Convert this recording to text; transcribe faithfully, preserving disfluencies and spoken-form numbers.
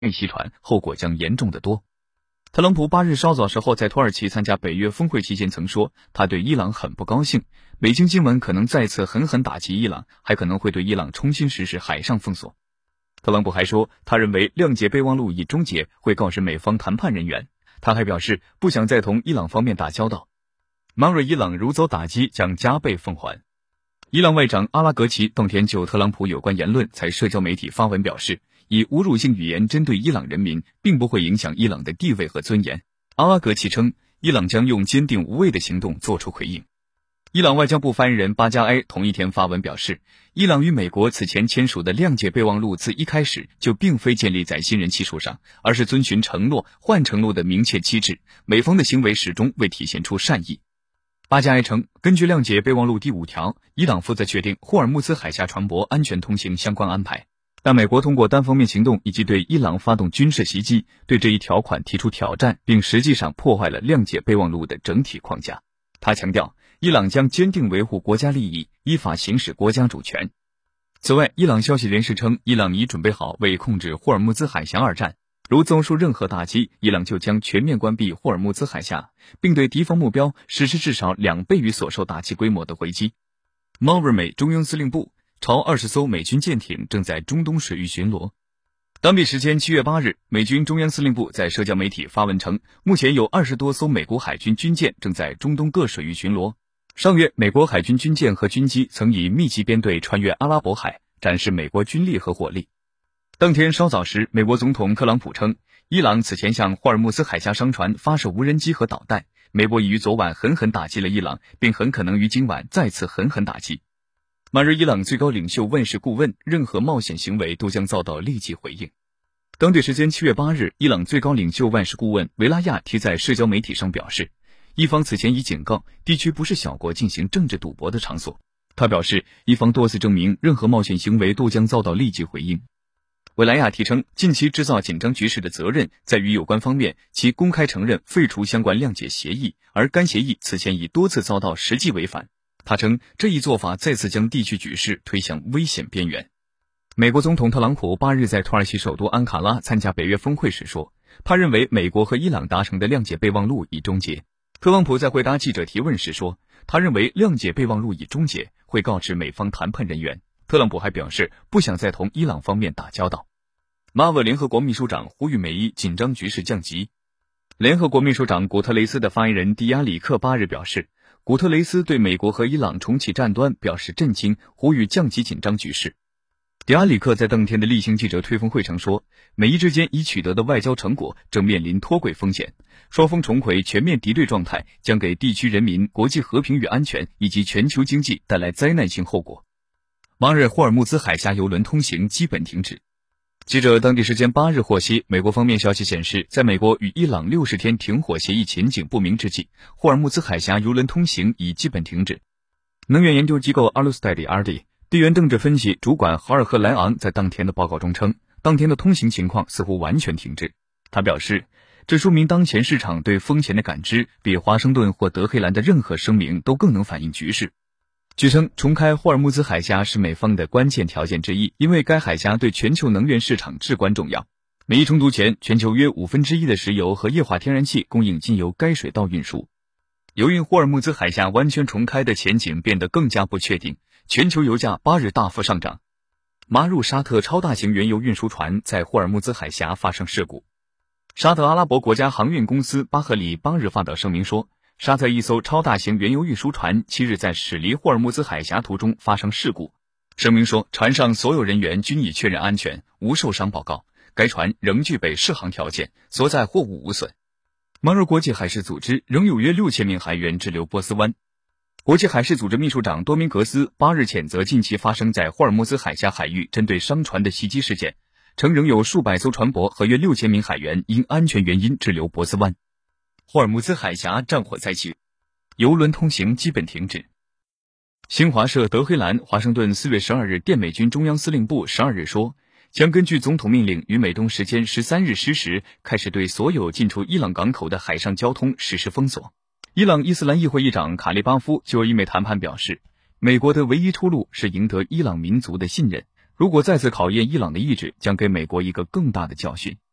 袭船，后果将严重得多。特朗普八日稍早时候在土耳其参加北约峰会期间曾说，他对伊朗很不高兴，美军今晚可能再次狠狠打击伊朗，还可能会对伊朗重新实施海上封锁。特朗普还说，他认为谅解备忘录已终结，会告知美方谈判人员。他还表示，不想再同伊朗方面打交道。马瑞伊朗如遭打击，将加倍奉还。伊朗外长阿拉格齐当天就特朗普有关言论在社交媒体发文表示，以侮辱性语言针对伊朗人民，并不会影响伊朗的地位和尊严。阿拉格齐称，伊朗将用坚定无畏的行动作出回应。伊朗外交部发言人巴加埃同一天发文表示，伊朗与美国此前签署的谅解备忘录自一开始就并非建立在信任基础上，而是遵循承诺换承诺的明确机制，美方的行为始终未体现出善意。巴加埃称，根据谅解备忘录第五条，伊朗负责确定霍尔木兹海峡船舶安全通行相关安排，但美国通过单方面行动以及对伊朗发动军事袭击，对这一条款提出挑战，并实际上破坏了谅解备忘录的整体框架。他强调，伊朗将坚定维护国家利益，依法行使国家主权。此外，伊朗消息人士称，伊朗已准备好为控制霍尔木兹海峡而战，如遭受任何打击，伊朗就将全面关闭霍尔木兹海峡，并对敌方目标实施至少两倍于所受打击规模的回击。马瑞美中央司令部朝二十艘美军舰艇正在中东水域巡逻。当地时间七月八日，美军中央司令部在社交媒体发文称，目前有二十多艘美国海军军舰正在中东各水域巡逻。上月，美国海军军舰和军机曾以密集编队穿越阿拉伯海，展示美国军力和火力。当天稍早时，美国总统特朗普称，伊朗此前向霍尔木兹海峡商船发射无人机和导弹，美国已于昨晚狠狠打击了伊朗，并很可能于今晚再次狠狠打击。马日伊朗最高领袖万事顾问，任何冒险行为都将遭到立即回应。当地时间七月八日，伊朗最高领袖万事顾问维拉亚提在社交媒体上表示，伊方此前已警告，地区不是小国进行政治赌博的场所。他表示，伊方多次证明，任何冒险行为都将遭到立即回应。维莱亚提称，近期制造紧张局势的责任在于有关方面，其公开承认废除相关谅解协议，而该协议此前已多次遭到实际违反。他称，这一做法再次将地区局势推向危险边缘。美国总统特朗普八日在土耳其首都安卡拉参加北约峰会时说，他认为美国和伊朗达成的谅解备忘录已终结。特朗普在回答记者提问时说，他认为谅解备忘录已终结，会告知美方谈判人员。特朗普还表示，不想再同伊朗方面打交道。马瓦联合国秘书长呼吁美伊紧张局势降级。联合国秘书长古特雷斯的发言人迪亚里克八日表示，古特雷斯对美国和伊朗重启战端表示震惊，呼吁降级紧张局势。迪亚里克在当天的例行记者推风会上说，美伊之间已取得的外交成果正面临脱轨风险，双方重回全面敌对状态将给地区人民、国际和平与安全以及全球经济带来灾难性后果。马日霍尔木兹海峡邮轮通行基本停止。记者当地时间八日获悉，美国方面消息显示，在美国与伊朗六十天停火协议前景不明之际，霍尔木兹海峡邮轮通行已基本停止。能源研究机构阿鲁斯泰里 R D 地缘政治分析主管豪尔赫莱昂在当天的报告中称，当天的通行情况似乎完全停滞。他表示，这说明当前市场对风险的感知比华盛顿或德黑兰的任何声明都更能反映局势。据称，重开霍尔木兹海峡是美方的关键条件之一，因为该海峡对全球能源市场至关重要。美伊冲突前，全球约五分之一的石油和液化天然气供应经由该水道运输。由于霍尔木兹海峡完全重开的前景变得更加不确定，全球油价八日大幅上涨。马入沙特超大型原油运输船在霍尔木兹海峡发生事故。沙特阿拉伯国家航运公司巴赫里八日发表声明说，沙特一艘超大型原油运输船七日在驶离霍尔木兹海峡途中发生事故。声明说，船上所有人员均已确认安全，无受伤报告，该船仍具备适航条件，所载货物无损。马日国际海事组织仍有约六千名海员滞留波斯湾。国际海事组织秘书长多明格斯八日谴责近期发生在霍尔木兹海峡海域针对商船的袭击事件，称仍有数百艘船舶和约六千名海员因安全原因滞留波斯湾。霍尔木兹海峡战火再起，邮轮通行基本停止。新华社德黑兰华盛顿四月十二日电美军中央司令部十二日说，将根据总统命令于美东时间十三日十时开始对所有进出伊朗港口的海上交通实施封锁。伊朗伊斯兰议会议长卡利巴夫就伊美谈判表示，美国的唯一出路是赢得伊朗民族的信任，如果再次考验伊朗的意志，将给美国一个更大的教训。